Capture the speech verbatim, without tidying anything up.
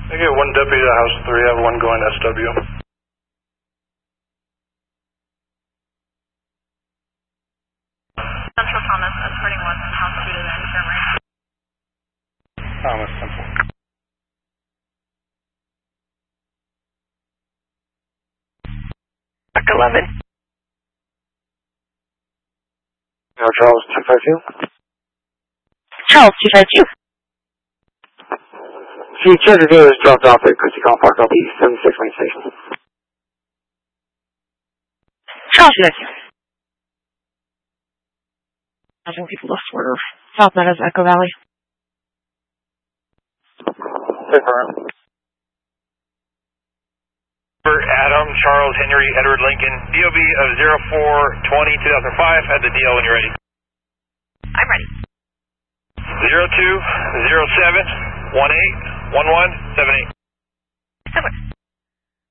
I get one deputy to House three, I have one going S W. Central Thomas, escorting one from House two to the infirmary. Thomas, Central. Back eleven. No, Charles, two five two. Charles, two five two. See, Charger Dealer is dropped off at Christie Car Park. I'll be seventy-six main station. Charles, two five two. Imagine people to swerve. South Meadows, Echo Valley. Confirm. Adam, Charles, Henry, Edward, Lincoln, D O B of zero four twenty two thousand five, at the D L when you're ready. I'm ready. zero two zero seven one eight one one seven eight.